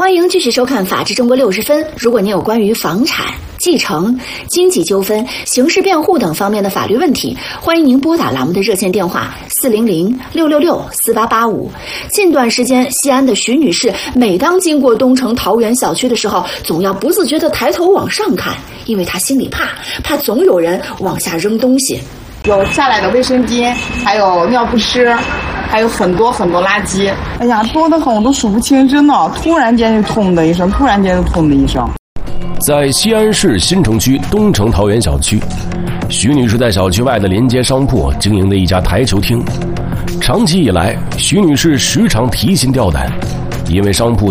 欢迎继续收看《法治中国60分》。如果您有关于房产、继承、经济纠纷、刑事辩护等方面的法律问题，欢迎您拨打栏目的热线电话400-666-4885。近段时间，西安的徐女士每当经过东城桃园小区的时候，总要不自觉地抬头往上看，因为她心里怕总有人往下扔东西。 有下来的卫生巾，还有尿不湿，还有很多垃圾。哎呀，多得很，我都数不清，真的。突然间就痛的一声。 在西安市新城区东城桃园小区，徐女士在小区外的连接商铺经营的一家台球厅。长期以来，徐女士时常提心吊胆，因为商铺